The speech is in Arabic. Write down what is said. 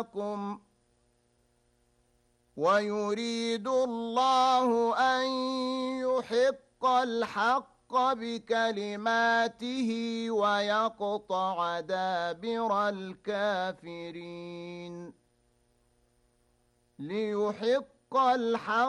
بينكم ويريد الله أن يحق الحق بكلماته ويقطع دابر الكافرين ليحق الحق